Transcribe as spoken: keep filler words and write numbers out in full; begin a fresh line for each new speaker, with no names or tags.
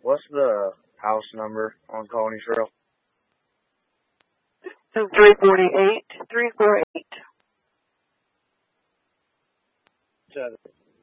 What's the house number on Colony Trail?
three forty-eight, three forty-eight.
Seven.